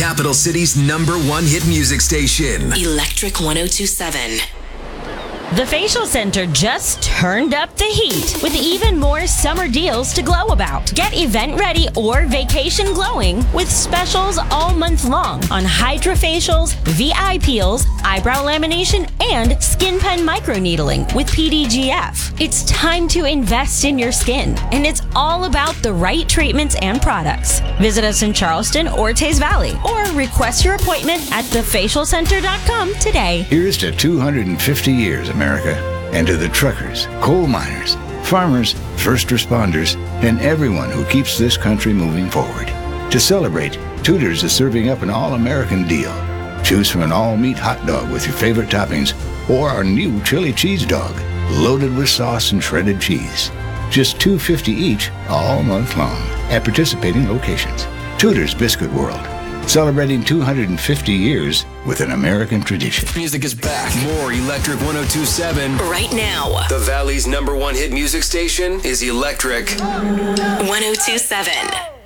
Capital City's #1 hit music station. Electric 1027. The Facial Center just turned up the heat with even more summer deals to glow about. Get event ready or vacation glowing with specials all month long on hydrofacials, VI peels, eyebrow lamination, and skin pen microneedling with PDGF. It's time to invest in your skin, and it's all about the right treatments and products. Visit us in Charleston or Teays Valley, or request your appointment at thefacialcenter.com today. Here's to 250 years, America, and to the truckers, coal miners, farmers, first responders, and everyone who keeps this country moving forward. To celebrate, Tudor's is serving up an all-American deal. Choose from an all-meat hot dog with your favorite toppings, or our new chili cheese dog, loaded with sauce and shredded cheese. Just $2.50 each all month long at participating locations. Tudor's Biscuit World, celebrating 250 years with an American tradition. Music is back. More Electric 1027. Right now. The Valley's #1 hit music station is Electric 1027.